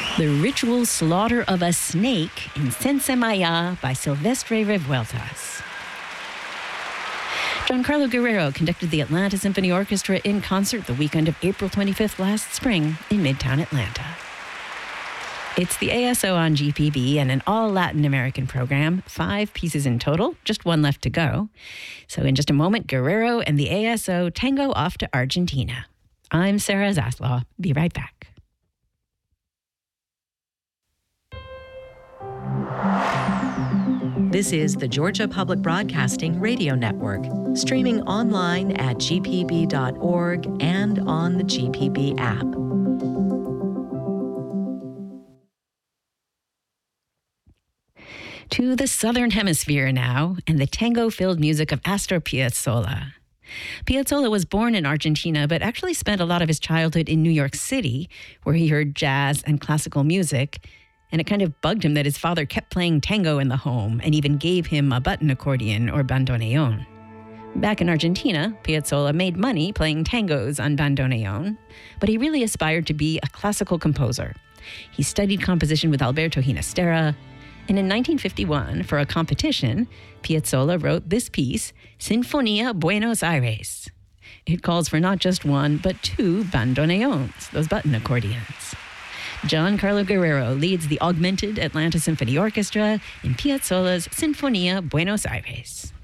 The Ritual Slaughter of a Snake in Sensemaya by Silvestre Revueltas. Giancarlo Guerrero conducted the Atlanta Symphony Orchestra in concert the weekend of April 25th last spring in Midtown Atlanta. It's the ASO on GPB and an all Latin American program, 5 pieces in total, just one left to go. So in just a moment, Guerrero and the ASO tango off to Argentina. I'm Sarah Zaslaw. Be right back. This is the Georgia Public Broadcasting Radio Network, streaming online at gpb.org and on the GPB app. To the Southern Hemisphere now, and the tango-filled music of Astor Piazzolla. Piazzolla was born in Argentina, but actually spent a lot of his childhood in New York City, where he heard jazz and classical music, and it kind of bugged him that his father kept playing tango in the home and even gave him a button accordion or bandoneon. Back in Argentina, Piazzolla made money playing tangos on bandoneon, but he really aspired to be a classical composer. He studied composition with Alberto Ginastera, and in 1951, for a competition, Piazzolla wrote this piece, Sinfonía Buenos Aires. It calls for not just one, but 2 bandoneons, those button accordions. Giancarlo Guerrero leads the augmented Atlanta Symphony Orchestra in Piazzolla's Sinfonía Buenos Aires.